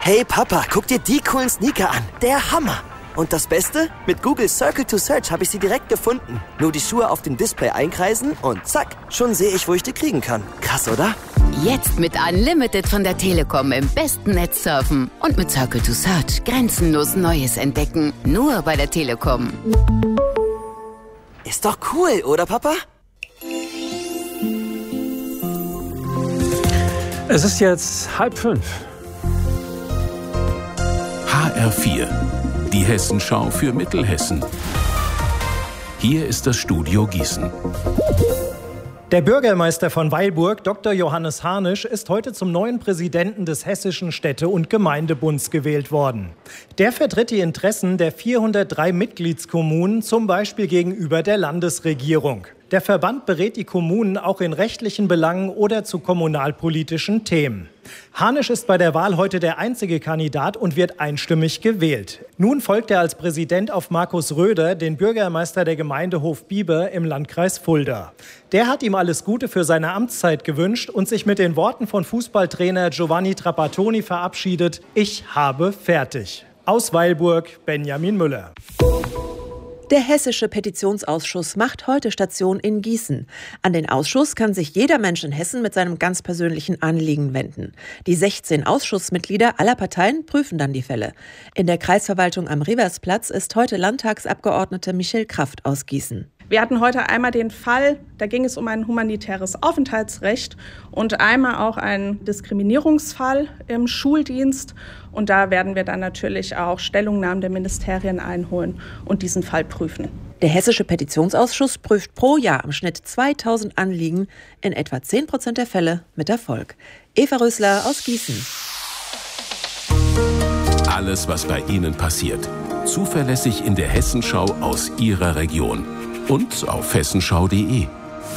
Hey Papa, guck dir die coolen Sneaker an. Der Hammer. Und das Beste? Mit Google Circle to Search habe ich sie direkt gefunden. Nur die Schuhe auf dem Display einkreisen und zack, schon sehe ich, wo ich die kriegen kann. Krass, oder? Jetzt mit Unlimited von der Telekom im besten Netz surfen. Und mit Circle to Search grenzenlos Neues entdecken. Nur bei der Telekom. Ist doch cool, oder Papa? Es ist jetzt 4:30. HR4, die Hessenschau für Mittelhessen. Hier ist das Studio Gießen. Der Bürgermeister von Weilburg, Dr. Johannes Harnisch, ist heute zum neuen Präsidenten des Hessischen Städte- und Gemeindebunds gewählt worden. Der vertritt die Interessen der 403 Mitgliedskommunen, zum Beispiel gegenüber der Landesregierung. Der Verband berät die Kommunen auch in rechtlichen Belangen oder zu kommunalpolitischen Themen. Harnisch ist bei der Wahl heute der einzige Kandidat und wird einstimmig gewählt. Nun folgt er als Präsident auf Markus Röder, den Bürgermeister der Gemeinde Hofbieber im Landkreis Fulda. Der hat ihm alles Gute für seine Amtszeit gewünscht und sich mit den Worten von Fußballtrainer Giovanni Trapattoni verabschiedet: Ich habe fertig. Aus Weilburg, Benjamin Müller. Der Hessische Petitionsausschuss macht heute Station in Gießen. An den Ausschuss kann sich jeder Mensch in Hessen mit seinem ganz persönlichen Anliegen wenden. Die 16 Ausschussmitglieder aller Parteien prüfen dann die Fälle. In der Kreisverwaltung am Riversplatz ist heute Landtagsabgeordnete Michelle Kraft aus Gießen. Wir hatten heute einmal den Fall, da ging es um ein humanitäres Aufenthaltsrecht und einmal auch einen Diskriminierungsfall im Schuldienst. Und da werden wir dann natürlich auch Stellungnahmen der Ministerien einholen und diesen Fall prüfen. Der Hessische Petitionsausschuss prüft pro Jahr im Schnitt 2000 Anliegen, in etwa 10% der Fälle mit Erfolg. Eva Rösler aus Gießen. Alles, was bei Ihnen passiert, zuverlässig in der Hessenschau aus Ihrer Region. Und auf hessenschau.de.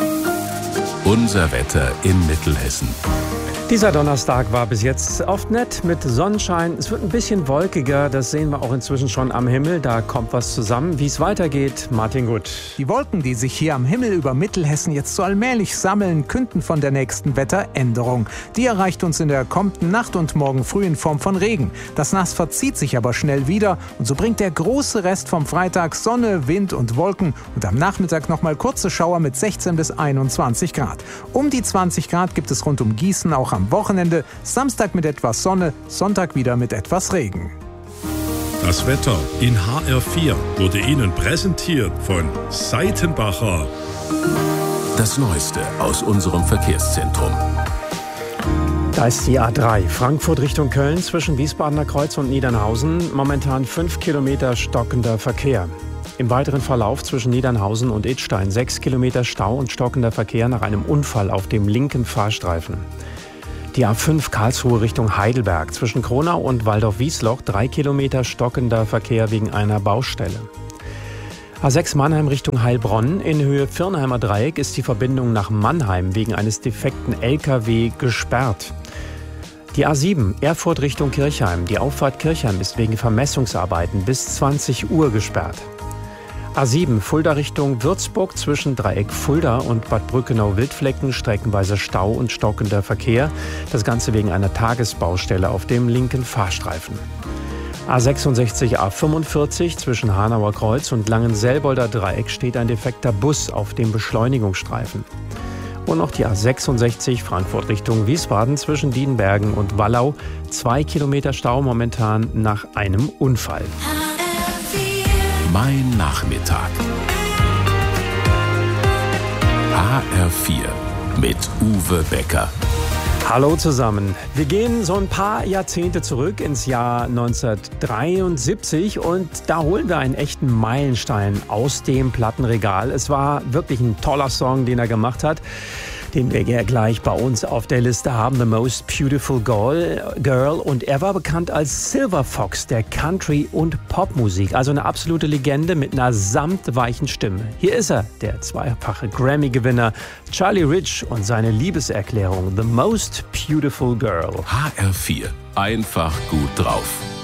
Unser Wetter in Mittelhessen. Dieser Donnerstag war bis jetzt oft nett mit Sonnenschein. Es wird ein bisschen wolkiger, das sehen wir auch inzwischen schon am Himmel. Da kommt was zusammen. Wie es weitergeht, Martin Gut. Die Wolken, die sich hier am Himmel über Mittelhessen jetzt so allmählich sammeln, künden von der nächsten Wetteränderung. Die erreicht uns in der kommenden Nacht und morgen früh in Form von Regen. Das Nass verzieht sich aber schnell wieder und so bringt der große Rest vom Freitag Sonne, Wind und Wolken und am Nachmittag nochmal kurze Schauer mit 16 bis 21 Grad. Um die 20 Grad gibt es rund um Gießen auch am Wochenende, Samstag mit etwas Sonne, Sonntag wieder mit etwas Regen. Das Wetter in HR4 wurde Ihnen präsentiert von Seitenbacher. Das Neueste aus unserem Verkehrszentrum. Da ist die A3, Frankfurt Richtung Köln zwischen Wiesbadener Kreuz und Niedernhausen. Momentan 5 Kilometer stockender Verkehr. Im weiteren Verlauf zwischen Niedernhausen und Idstein 6 Kilometer Stau und stockender Verkehr nach einem Unfall auf dem linken Fahrstreifen. Die A5 Karlsruhe Richtung Heidelberg zwischen Kronau und Waldorf-Wiesloch 3 Kilometer stockender Verkehr wegen einer Baustelle. A6 Mannheim Richtung Heilbronn in Höhe Firnheimer Dreieck ist die Verbindung nach Mannheim wegen eines defekten LKW gesperrt. Die A7 Erfurt Richtung Kirchheim. Die Auffahrt Kirchheim ist wegen Vermessungsarbeiten bis 20 Uhr gesperrt. A7 Fulda Richtung Würzburg zwischen Dreieck Fulda und Bad Brückenau-Wildflecken streckenweise Stau und stockender Verkehr. Das Ganze wegen einer Tagesbaustelle auf dem linken Fahrstreifen. A66 A45 zwischen Hanauer Kreuz und Langenselbolder Dreieck steht ein defekter Bus auf dem Beschleunigungsstreifen. Und noch die A66 Frankfurt Richtung Wiesbaden zwischen Dienbergen und Wallau. 2 Kilometer Stau momentan nach einem Unfall. Mein Nachmittag. HR4 mit Uwe Becker. Hallo zusammen. Wir gehen so ein paar Jahrzehnte zurück ins Jahr 1973 und da holen wir einen echten Meilenstein aus dem Plattenregal. Es war wirklich ein toller Song, den er gemacht hat, den wir ja gleich bei uns auf der Liste haben, The Most Beautiful Girl. Und er war bekannt als Silver Fox der Country- und Popmusik. Also eine absolute Legende mit einer samtweichen Stimme. Hier ist er, der zweifache Grammy-Gewinner Charlie Rich und seine Liebeserklärung The Most Beautiful Girl. HR4, einfach gut drauf.